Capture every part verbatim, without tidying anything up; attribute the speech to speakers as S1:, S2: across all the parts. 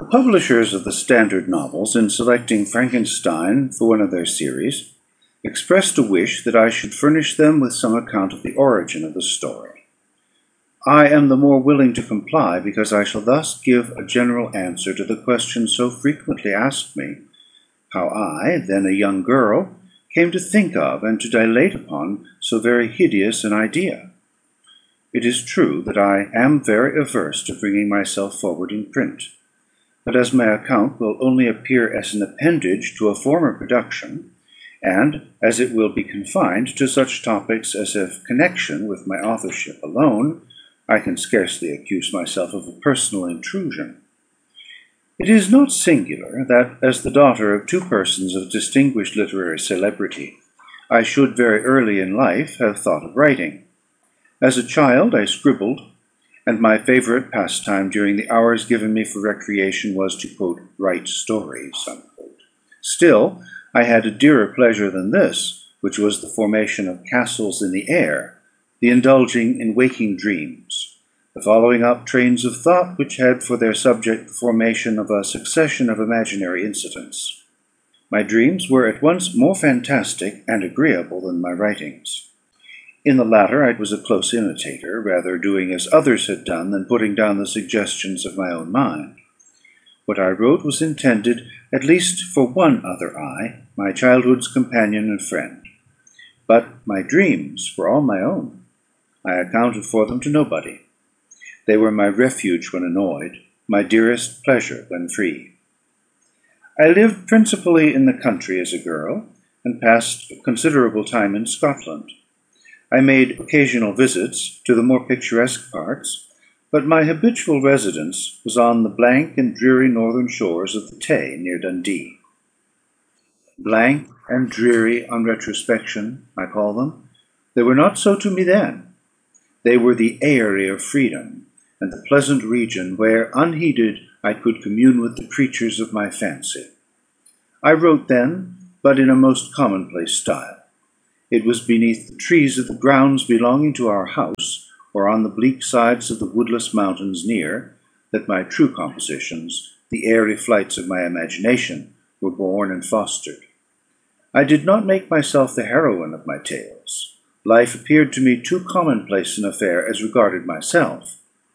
S1: publishers of the Standard Novels, in selecting Frankenstein for one of their series, expressed a wish that I should furnish them with some account of the origin of the story. I am the more willing to comply because I shall thus give a general answer to the question so frequently asked me, how I, then a young girl, came to think of and to dilate upon so very hideous an idea. It is true that I am very averse to bringing myself forward in print, but as my account will only appear as an appendage to a former production, and as it will be confined to such topics as have connection with my authorship alone, I can scarcely accuse myself of a personal intrusion. It is not singular that, as the daughter of two persons of distinguished literary celebrity, I should very early in life have thought of writing. As a child I scribbled, and my favourite pastime during the hours given me for recreation was to, quote, write stories, unquote. Still, I had a dearer pleasure than this, which was the formation of castles in the air, the indulging in waking dreams, the following up trains of thought which had for their subject the formation of a succession of imaginary incidents. My dreams were at once more fantastic and agreeable than my writings. In the latter I was a close imitator, rather doing as others had done than putting down the suggestions of my own mind. What I wrote was intended at least for one other eye, my childhood's companion and friend. But my dreams were all my own. I accounted for them to nobody. They were my refuge when annoyed, my dearest pleasure when free. I lived principally in the country as a girl, and passed considerable time in Scotland. I made occasional visits to the more picturesque parts, but my habitual residence was on the blank and dreary northern shores of the Tay, near Dundee. Blank and dreary on retrospection, I call them. They were not so to me then. They were the eyrie of freedom, and the pleasant region where, unheeded, I could commune with the creatures of my fancy. I wrote then, but in a most commonplace style. It was beneath the trees of the grounds belonging to our house, or on the bleak sides of the woodless mountains near, that my true compositions, the airy flights of my imagination, were born and fostered. I did not make myself the heroine of my tales. Life appeared to me too commonplace an affair as regarded myself.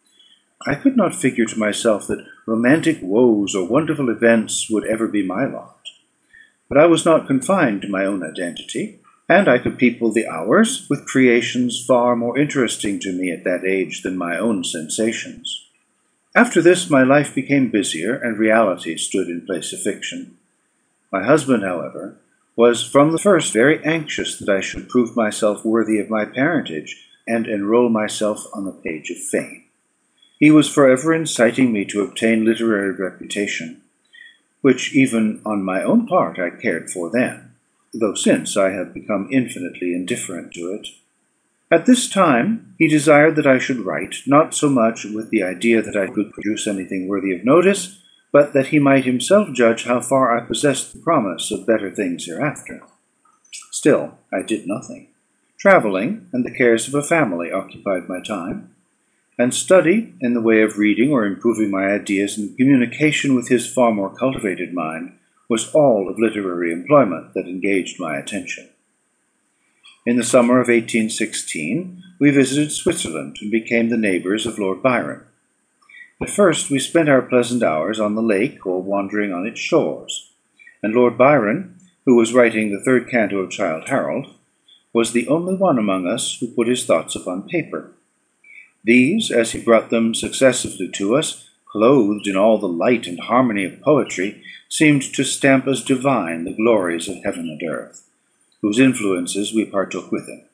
S1: I could not figure to myself that romantic woes or wonderful events would ever be my lot. But I was not confined to my own identity, and I could people the hours with creations far more interesting to me at that age than my own sensations. After this my life became busier, and reality stood in place of fiction. My husband, however, was from the first very anxious that I should prove myself worthy of my parentage, and enroll myself on the page of fame. He was forever inciting me to obtain literary reputation, which even on my own part I cared for then, though since I have become infinitely indifferent to it. At this time he desired that I should write, not so much with the idea that I could produce anything worthy of notice, but that he might himself judge how far I possessed the promise of better things hereafter. Still I did nothing. Travelling and the cares of a family occupied my time, and study in the way of reading or improving my ideas in communication with his far more cultivated mind was all of literary employment that engaged my attention. In the summer of eighteen sixteen, we visited Switzerland, and became the neighbours of Lord Byron. At first we spent our pleasant hours on the lake, or wandering on its shores, and Lord Byron, who was writing the third canto of Childe Harold, was the only one among us who put his thoughts upon paper. These, as he brought them successively to us, clothed in all the light and harmony of poetry, seemed to stamp as divine the glories of heaven and earth, whose influences we partook with him.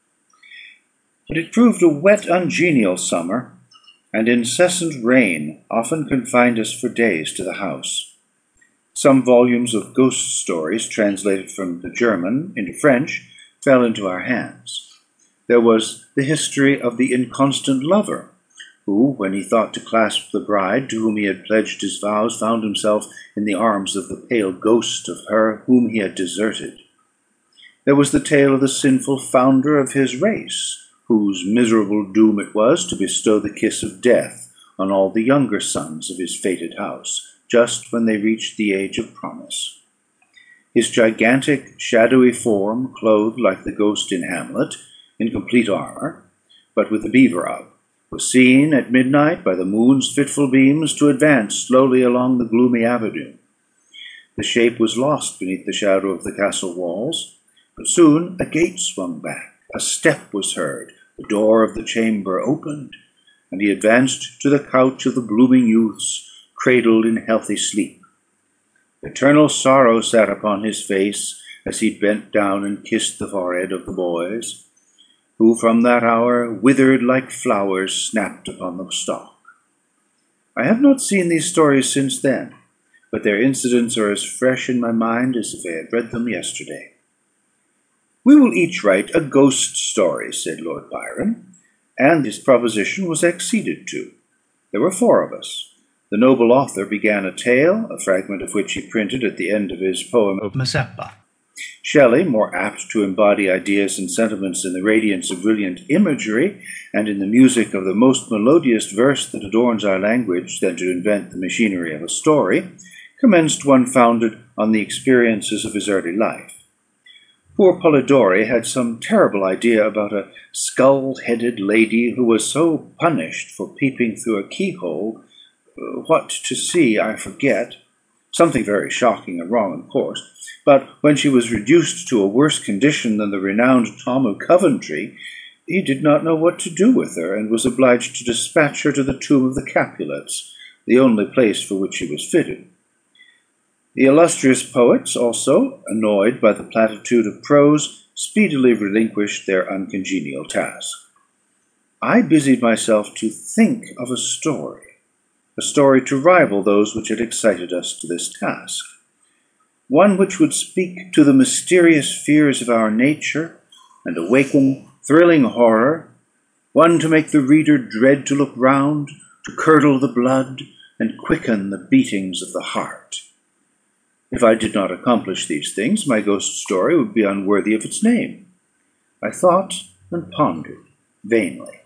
S1: But it proved a wet, ungenial summer, and incessant rain often confined us for days to the house. Some volumes of ghost stories, translated from the German into French, fell into our hands. There was the history of the inconstant lover, who, when he thought to clasp the bride to whom he had pledged his vows, found himself in the arms of the pale ghost of her whom he had deserted. There was the tale of the sinful founder of his race, whose miserable doom it was to bestow the kiss of death on all the younger sons of his fated house, just when they reached the age of promise. His gigantic, shadowy form, clothed like the ghost in Hamlet, in complete armour, but with the beaver up, was seen at midnight by the moon's fitful beams to advance slowly along the gloomy avenue. The shape was lost beneath the shadow of the castle walls, but soon a gate swung back, a step was heard, the door of the chamber opened, and he advanced to the couch of the blooming youths, cradled in healthy sleep. Eternal sorrow sat upon his face as he bent down and kissed the forehead of the boys, who from that hour withered like flowers snapped upon the stalk. I have not seen these stories since then, but their incidents are as fresh in my mind as if I had read them yesterday. "We will each write a ghost story," said Lord Byron, and his proposition was acceded to. There were four of us. The noble author began a tale, a fragment of which he printed at the end of his poem of Mazeppa. Shelley, more apt to embody ideas and sentiments in the radiance of brilliant imagery, and in the music of the most melodious verse that adorns our language than to invent the machinery of a story, commenced one founded on the experiences of his early life. Poor Polidori had some terrible idea about a skull-headed lady who was so punished for peeping through a keyhole. What to see, I forget. Something very shocking and wrong, of course. But when she was reduced to a worse condition than the renowned Tom of Coventry, he did not know what to do with her, and was obliged to dispatch her to the tomb of the Capulets, the only place for which she was fitted. The illustrious poets also, annoyed by the platitude of prose, speedily relinquished their uncongenial task. I busied myself to think of a story, a story to rival those which had excited us to this task, one which would speak to the mysterious fears of our nature, and awaken thrilling horror, one to make the reader dread to look round, to curdle the blood, and quicken the beatings of the heart. If I did not accomplish these things, my ghost story would be unworthy of its name. I thought and pondered vainly.